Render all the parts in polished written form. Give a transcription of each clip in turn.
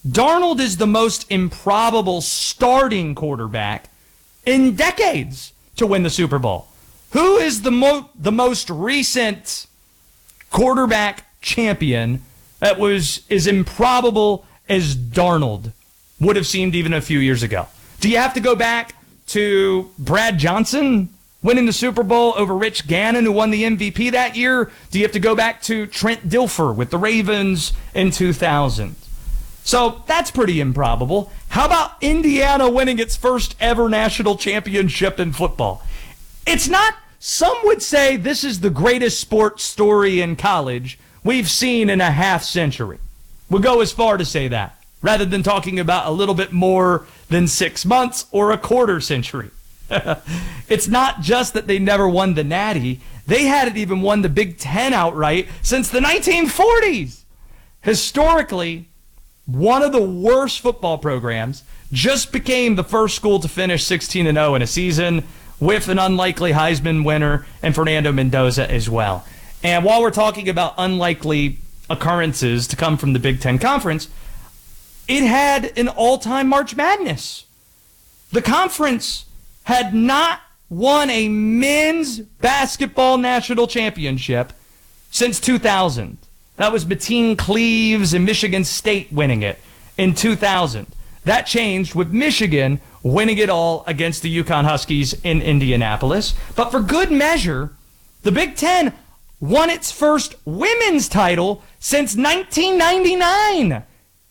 Darnold is the most improbable starting quarterback in decades to win the Super Bowl. Who is the most recent quarterback champion that was as improbable as Darnold would have seemed even a few years ago? Do you have to go back to Brad Johnson winning the Super Bowl over Rich Gannon, who won the MVP that year? Do you have to go back to Trent Dilfer with the Ravens in 2000? So that's pretty improbable. How about Indiana winning its first ever national championship in football? It's not, some would say this is the greatest sports story in college we've seen in a half century. We'll go as far to say that, rather than talking about a little bit more than 6 months or a quarter century. It's not just that they never won the Natty. They hadn't even won the Big Ten outright since the 1940s. Historically, one of the worst football programs just became the first school to finish 16-0 in a season with an unlikely Heisman winner and Fernando Mendoza as well. And while we're talking about unlikely occurrences to come from the Big Ten Conference, it had an all-time March Madness. The conference had not won a men's basketball national championship since 2000. That was between Cleves and Michigan State winning it in 2000. That changed with Michigan winning it all against the UConn Huskies in Indianapolis. But for good measure, the Big Ten won its first women's title since 1999.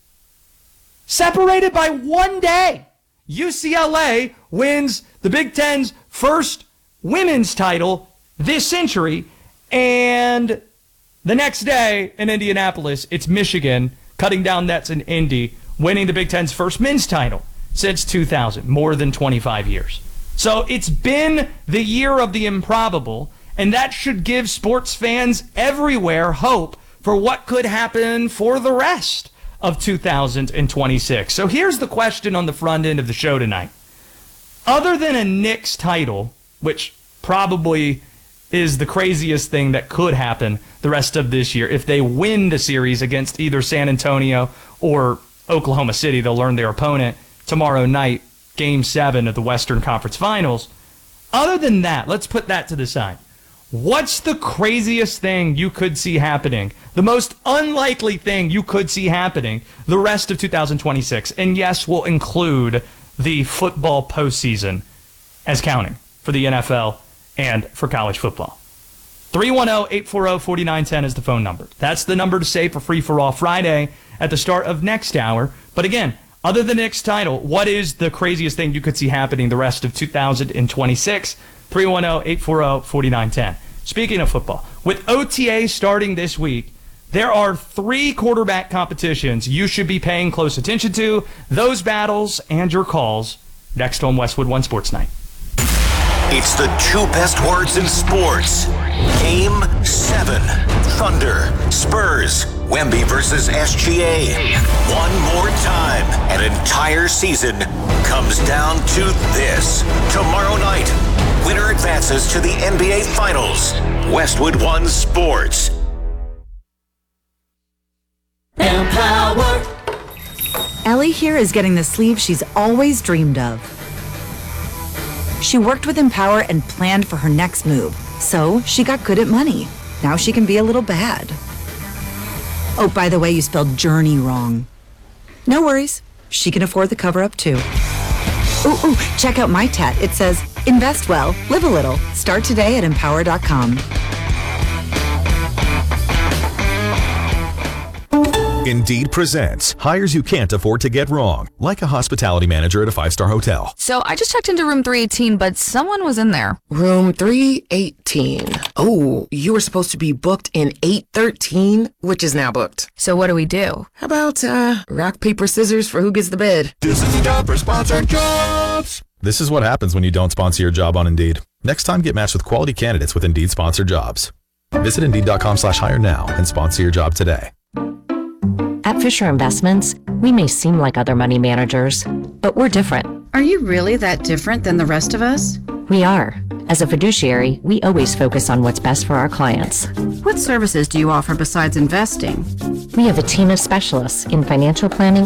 Separated by 1 day, UCLA wins the Big Ten's first women's title this century, and the next day in Indianapolis, it's Michigan cutting down nets in Indy, winning the Big Ten's first men's title since 2000, more than 25 years. So it's been the year of the improbable, and that should give sports fans everywhere hope for what could happen for the rest of 2026. So here's the question on the front end of the show tonight. Other than a Knicks title, which probably is the craziest thing that could happen the rest of this year, if they win the series against either San Antonio or Oklahoma City, they'll learn their opponent tomorrow night, Game 7 of the Western Conference Finals. Other than that, let's put that to the side. What's the craziest thing you could see happening? The most unlikely thing you could see happening the rest of 2026? And yes, we'll include the football postseason as counting for the NFL and for college football. 310-840-4910 is the phone number. That's the number to say for Free For All Friday at the start of next hour. But again, other than the Knicks title, what is the craziest thing you could see happening the rest of 2026? 310-840-4910. Speaking of football, with OTA starting this week, there are 3 quarterback competitions you should be paying close attention to. Those battles and your calls next on Westwood One Sports Night. It's the 2 best words in sports. Game 7. Thunder, Spurs, Wemby versus SGA. One more time. An entire season comes down to this. Tomorrow night, winner advances to the NBA Finals. Westwood One Sports. Empower. Ellie here is getting the sleeve she's always dreamed of. She worked with Empower and planned for her next move, so she got good at money. Now she can be a little bad. Oh, by the way, you spelled journey wrong. No worries. She can afford the cover-up, too. Ooh, check out my tat. It says, invest well, live a little. Start today at empower.com. Indeed presents hires you can't afford to get wrong, like a hospitality manager at a 5-star hotel. So I just checked into room 318, but someone was in there. Room 318. Oh, you were supposed to be booked in 813, which is now booked. So what do we do? How about rock, paper, scissors for who gets the bed? This is the job for sponsored jobs. This is what happens when you don't sponsor your job on Indeed. Next time, get matched with quality candidates with Indeed sponsored jobs. Visit Indeed.com/hire now and sponsor your job today. At Fisher Investments, we may seem like other money managers, but we're different. Are you really that different than the rest of us? We are. As a fiduciary, we always focus on what's best for our clients. What services do you offer besides investing? We have a team of specialists in financial planning